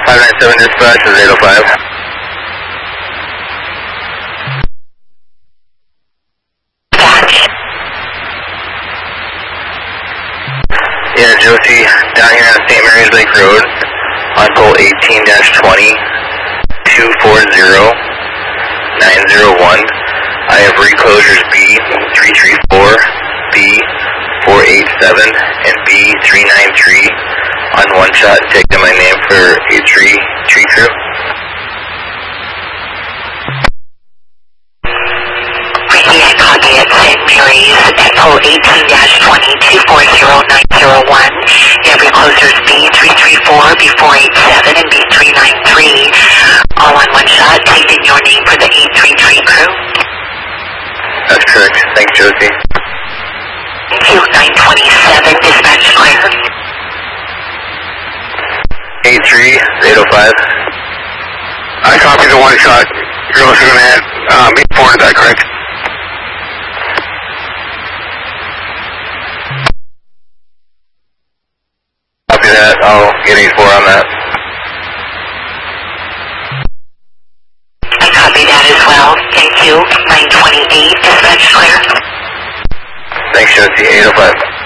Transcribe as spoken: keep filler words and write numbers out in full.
five nine seven dispatch is eight oh five. Yeah, Josie, down here on Saint Mary's Lake Road, on pole eighteen dash twenty, two four zero, nine zero one. I have reclosures B three three four, B four eight seven, and B three nine three on one shot, taking my name for A three tree crew. Receiving copy at Saint Mary's at pole eighteen dash twenty, two four zero, nine zero one. You have reclosers B three three four, B four eight seven, and B three nine three, all on one shot, taking your name for the A three tree crew. That's correct. Thanks, Josie. Thank you. nine twenty-seven, dispatch clear. A three, eight oh five. I copy the one shot. You're also going to uh, be forwarded, that correct? Copy that. I'll get eight four on that. I copy that as well. Thank you. nine twenty-eight, dispatch clear. Thanks, Josie. eight oh five.